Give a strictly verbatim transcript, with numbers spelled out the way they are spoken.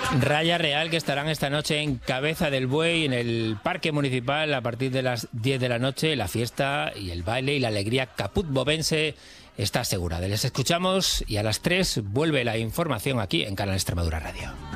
Raya Real, que estarán esta noche en Cabeza del Buey, en el Parque Municipal, a partir de las diez de la noche. La fiesta y el baile y la alegría caput-bovense está asegurada. Les escuchamos y a las tres vuelve la información aquí en Canal Extremadura Radio.